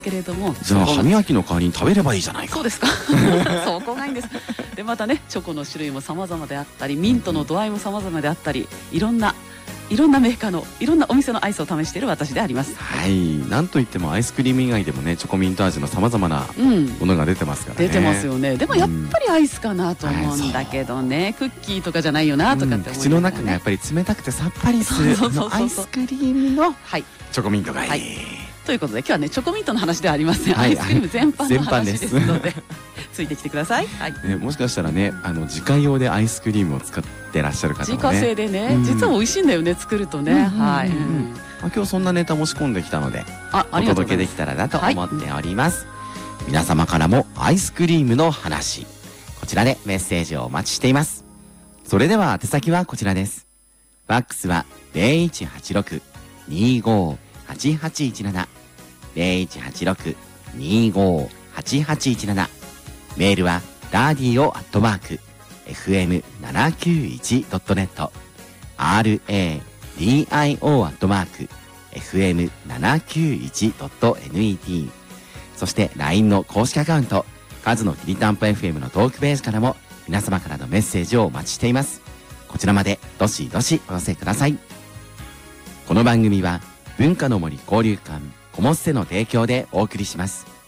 けれども、 じゃあ歯磨きの代わりに食べればいいじゃないか。 そうですかそこがいいんです。でまたね、チョコの種類も様々であったり、ミントの度合いも様々であったり、いろんなメーカーのいろんなお店のアイスを試している私であります。 はい、なんといってもアイスクリーム以外でもね、チョコミント味の様々なものが出てますからね。 出てますよね。でもやっぱりアイスかなと思うんだけどね、クッキーとかじゃないよなとかって思いますね。 口の中がやっぱり冷たくてさっぱりするアイスクリームのチョコミントがいい。 ということで今日はね、チョコミントの話ではありません。アイスクリーム全般の話ですのでついてきてください。 もしかしたらね、自家用でアイスクリームを使ってらっしゃる方もね、 自家製でね、実は美味しいんだよね、作るとね。 今日そんなネタも仕込んできたのでお届けできたらなと思っております。皆様からもアイスクリームの話、こちらでメッセージをお待ちしています。それでは宛先はこちらです。ファックスは 0186-25-8817 0186-25-8817、メールはradio@fm791.net radio@fm791.net、 そして LINE の公式アカウントカズのきりたんぽ FM のトークページからも皆様からのメッセージをお待ちしています。こちらまでどしどしお寄せください。この番組は文化の森交流館コモッセの提供でお送りします。